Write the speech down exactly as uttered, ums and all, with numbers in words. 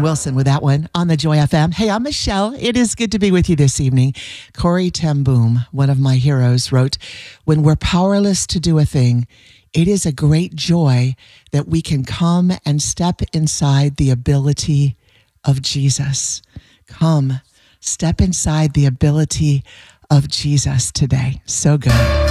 Wilson with that one on the Joy F M. Hey, I'm Michelle. It is good to be with you this evening. Corrie ten Boom, one of my heroes, wrote, "When we're powerless to do a thing, it is a great joy that we can come and step inside the ability of Jesus." Come, step inside the ability of Jesus today. So good.